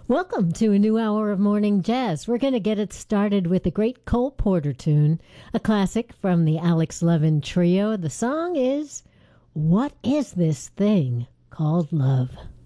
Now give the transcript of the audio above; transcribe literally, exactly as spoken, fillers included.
Welcome to a new hour of morning jazz. We're going to get it started with a great Cole Porter tune, a classic from the Alex Levin Trio. The song is What Is This Thing Called Love?